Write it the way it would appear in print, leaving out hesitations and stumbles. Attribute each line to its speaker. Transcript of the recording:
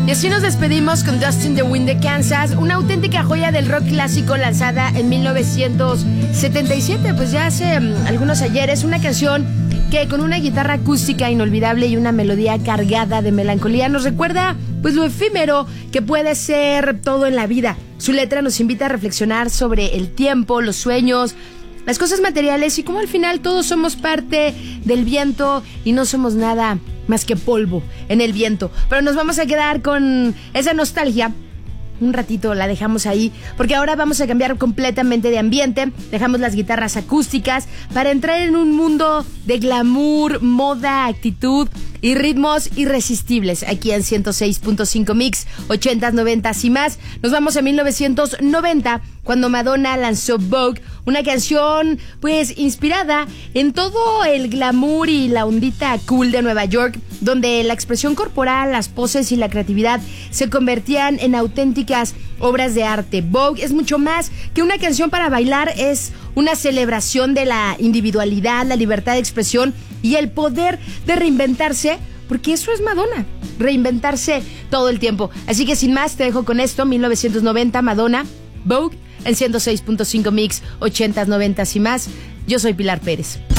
Speaker 1: Y así nos despedimos con Dust in the Wind de Kansas, una auténtica joya del rock clásico lanzada en 1977, pues ya hace algunos ayeres, una canción que con una guitarra acústica inolvidable y una melodía cargada de melancolía nos recuerda pues lo efímero que puede ser todo en la vida. Su letra nos invita a reflexionar sobre el tiempo, los sueños, las cosas materiales y cómo al final todos somos parte del viento y no somos nada más que polvo en el viento. Pero nos vamos a quedar con esa nostalgia. Un ratito la dejamos ahí, porque ahora vamos a cambiar completamente de ambiente. Dejamos las guitarras acústicas para entrar en un mundo de glamour, moda, actitud y ritmos irresistibles. Aquí en 106.5 Mix, 80s, 90s y más. Nos vamos a 1990, cuando Madonna lanzó Vogue, una canción pues inspirada en todo el glamour y la ondita cool de Nueva York, donde la expresión corporal, las poses y la creatividad se convertían en auténticas obras de arte. Vogue es mucho más que una canción para bailar, es una celebración de la individualidad, la libertad de expresión y el poder de reinventarse, porque eso es Madonna, reinventarse todo el tiempo. Así que sin más, te dejo con esto, 1990, Madonna, Vogue, en 106.5 Mix, 80s, 90s y más. Yo soy Pilar Pérez.